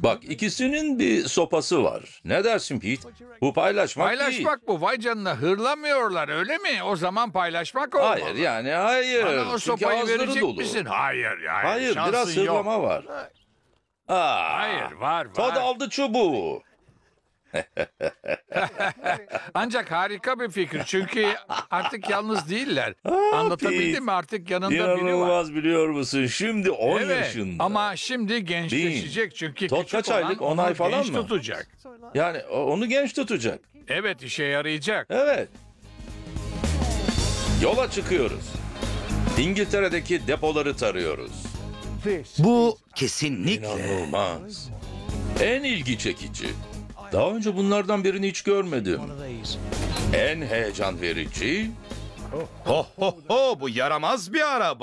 Bak, ikisinin bir sopası var. Ne dersin Pete? Bu paylaşmak değil. Paylaşmak bu. Vay canına, hırlamıyorlar öyle mi? O zaman paylaşmak olmalı. Hayır, yani hayır. Bana o Çünkü sopayı ağızları verecek dolu. misin? Hayır, Hayır, şansın biraz yok. hırlama var. Hayır, var. Todd aldı çubuğu. Ancak harika bir fikir. Çünkü artık yalnız değiller. Anlatabildim Pete, mi? Artık yanında biri var. İnanılmaz, biliyor musun? Şimdi 10 Evet, yaşında. ama şimdi gençleşecek. Çünkü Todd küçük kaç olan aylık? 10 onu ay falan genç mı? tutacak. Yani onu genç tutacak. Evet, işe yarayacak. Evet. Yola çıkıyoruz. İngiltere'deki depoları tarıyoruz. Bu kesinlikle. İnanılmaz. En ilgi çekici. Daha önce bunlardan birini hiç görmedim. En heyecan verici. Ho ho ho, bu yaramaz bir araba.